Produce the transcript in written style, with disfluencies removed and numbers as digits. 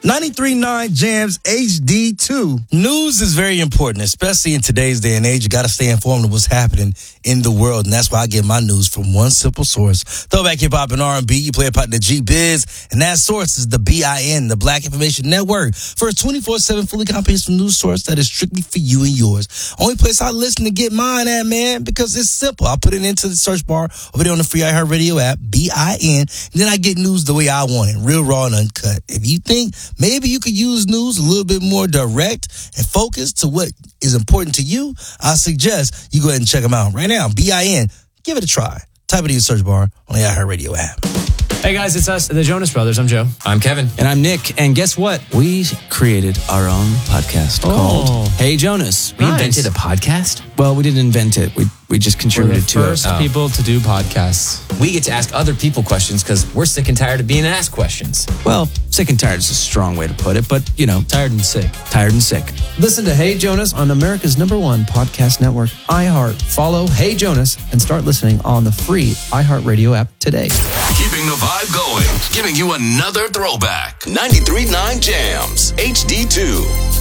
93.9 Jams HD2. News is very important, especially in today's day and age. You got to stay informed of what's happening in the world, and that's why I get my news from one simple source. Throwback hip hop and R&B. You play about the G-Biz, and that source is the BIN, the Black Information Network, for a 24/7 fully comprehensive news source that is strictly for you and yours. Only place I listen to get mine at, man, because it's simple. I put it into the search bar over there on the free iHeartRadio app, BIN, and then I get news the way I want it, real, raw, and uncut. If you think maybe you could use news a little bit more direct and focused to what is important to you, I suggest you go ahead and check them out right now. BIN. Give it a try. Type it in the search bar on the iHeartRadio app. Hey guys, it's us, the Jonas Brothers. I'm Joe. I'm Kevin. And I'm Nick. And guess what? We created our own podcast called Hey Jonas. We invented a podcast? Well, we didn't invent it. We just contributed to it. We're the first people to do podcasts. We get to ask other people questions because we're sick and tired of being asked questions. Well, sick and tired is a strong way to put it, but, you know. Tired and sick. Tired and sick. Listen to Hey Jonas on America's #1 podcast network, iHeart. Follow Hey Jonas and start listening on the free iHeartRadio app today. Keeping the vibe going, giving you another throwback. 93.9 Jams HD2.